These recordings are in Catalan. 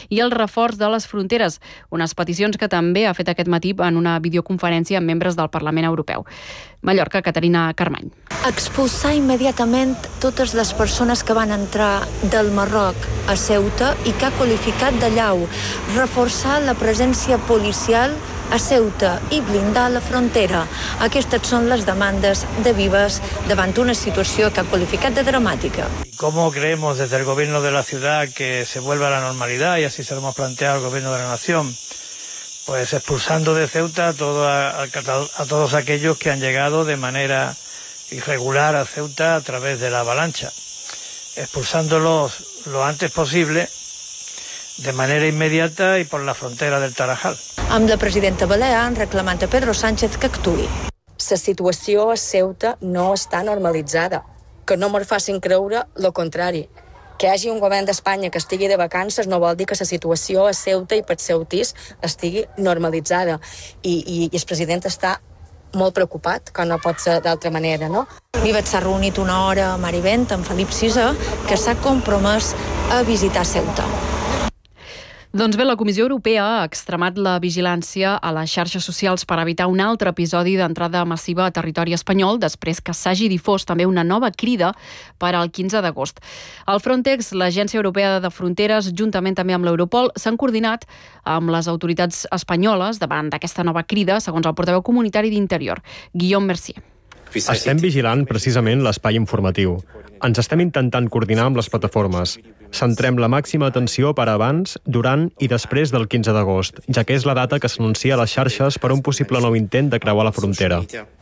i el reforç de les fronteres, unes peticions que també ha fet aquest matí en una videoconferència amb membres del Parlament Europeu. Mallorca, Caterina Carmany. Expulsar immediatament totes les persones que van entrar del Marroc a Ceuta i que ha qualificat de llau, reforçar la presència policial a Ceuta i blindar la frontera. Aquestes són les demandes de Vives davant una situació que ha qualificat de dramàtica. ¿Cómo creemos desde el gobierno de la ciudad que se vuelva a la normalidad? Y así se lo hemos planteado al gobierno de la nación. Pues expulsando de Ceuta a todos aquellos que han llegado de manera irregular a Ceuta a través de la avalancha. Expulsándolos lo antes posible, de manera inmediata y por la frontera del Tarajal. Amb la presidenta Balear reclamant a Pedro Sánchez que actuï. La situació a Ceuta no està normalitzada. Que no me'n facin creure el contrari. Que hi hagi un govern d'Espanya que estigui de vacances no vol dir que la situació a Ceuta i per ceutís estigui normalitzada. I el president està molt preocupat, que no pot ser d'altra manera, no? Vives s'ha reunit una hora a Marivent amb Felip VI, que s'ha compromès a visitar Ceuta. Doncs bé, la Comissió Europea ha extremat la vigilància a les xarxes socials per evitar un altre episodi d'entrada massiva a territori espanyol després que s'hagi difós també una nova crida per al 15 d'agost. El Frontex, l'Agència Europea de Fronteres, juntament també amb l'Europol, s'han coordinat amb les autoritats espanyoles davant d'aquesta nova crida, segons el portaveu comunitari d'Interior, Guillaume Mercier. Estem vigilant precisament l'espai informatiu. Ens estem intentant coordinar amb les plataformes. Centrem la màxima atenció per abans, durant i després del 15 d'agost, ja que és la data que s'anuncia a les xarxes per un possible nou intent de creuar la frontera.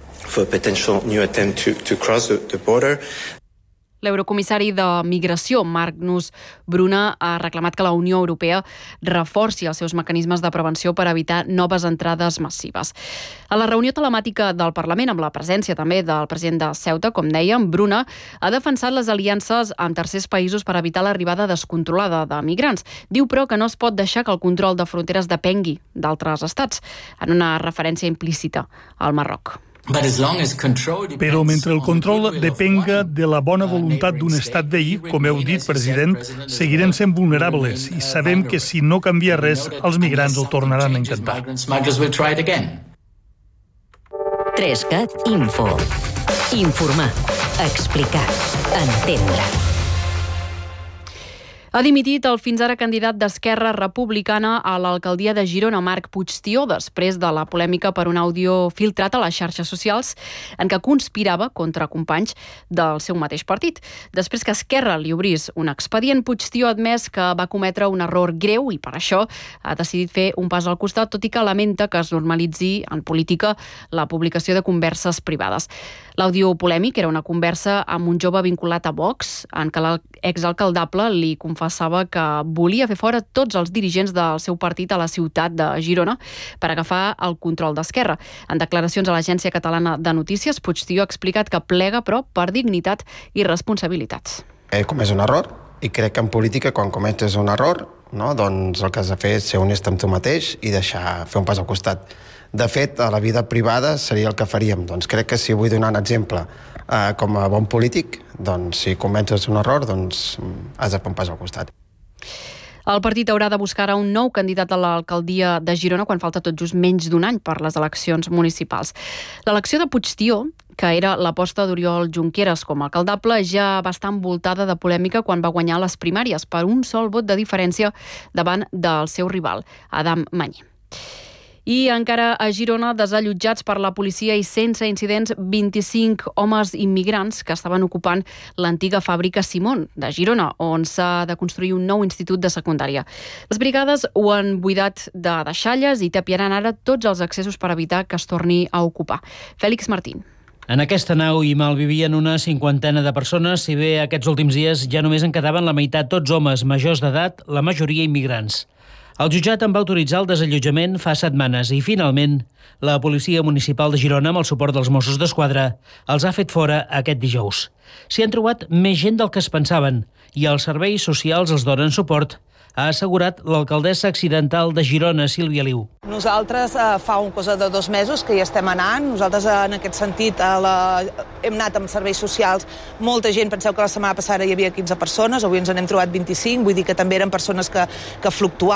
L'eurocomissari de Migració, Magnus Bruna, ha reclamat que la Unió Europea reforci els seus mecanismes de prevenció per evitar noves entrades massives. A la reunió telemàtica del Parlament, amb la presència també del president de Ceuta, com dèiem, Bruna ha defensat les aliances amb tercers països per evitar l'arribada descontrolada de migrants. Diu, però, que no es pot deixar que el control de fronteres depengui d'altres estats, en una referència implícita al Marroc. Però mentre el control depenga de la bona voluntat d'un estat veí, com heu dit, president, seguirem sent vulnerables i sabem que si no canvia res, els migrants el tornaran a intentar. 3CAT Info. Informar, explicar, entendre. Ha dimitit el fins ara candidat d'Esquerra Republicana a l'alcaldia de Girona, Marc Puigtió, després de la polèmica per un àudio filtrat a les xarxes socials en què conspirava contra companys del seu mateix partit. Després que Esquerra li obrís un expedient, Puigtió ha admès que va cometre un error greu i per això ha decidit fer un pas al costat, tot i que lamenta que es normalitzi en política la publicació de converses privades. L'àudio polèmic era una conversa amb un jove vinculat a Vox, en què l'exalcaldable li confessava que volia fer fora tots els dirigents del seu partit a la ciutat de Girona per agafar el control d'Esquerra. En declaracions a l'Agència Catalana de Notícies, Puigtió ha explicat que plega, però, per dignitat i responsabilitats. He comès un error i crec que en política, quan cometes un error, doncs el que has de fer és ser honest amb tu mateix i deixar fer un pas al costat. De fet, a la vida privada seria el que faríem. Doncs crec que si vull donar un exemple com a bon polític, doncs si cometes un error, doncs has de fer un pas al costat. El partit haurà de buscar un nou candidat a l'alcaldia de Girona quan falta tot just menys d'un any per les eleccions municipals. L'elecció de Puigtió, que era l'aposta d'Oriol Junqueras com a alcaldable, ja va estar envoltada de polèmica quan va guanyar les primàries per un sol vot de diferència davant del seu rival, Adam Mañé. I encara a Girona, desallotjats per la policia i sense incidents, 25 homes immigrants que estaven ocupant l'antiga fàbrica Simón de Girona, on s'ha de construir un nou institut de secundària. Les brigades ho han buidat de deixalles i tapiaran ara tots els accessos per evitar que es torni a ocupar. Fèlix Martín. En aquesta nau hi malvivien una 50 de persones, si bé aquests últims dies ja només en quedaven la meitat, tots homes majors d'edat, la majoria immigrants. El jutjat en va autoritzar el desallotjament fa setmanes i, finalment, la Policia Municipal de Girona, amb el suport dels Mossos d'Esquadra, els ha fet fora aquest dijous. S'hi han trobat més gent del que es pensaven i els serveis socials els donen suport, ha assegurat l'alcaldessa accidental de Girona, Sílvia Liu. Nosaltres fa un cosa de 2 mesos que hi estem anant. Nosaltres en aquest sentit hem anat amb serveis socials. Molta gent, penseu que la setmana passada hi havia 15 persones, avui ens n'hem trobat 25, vull dir que també eren persones que fluctuaven.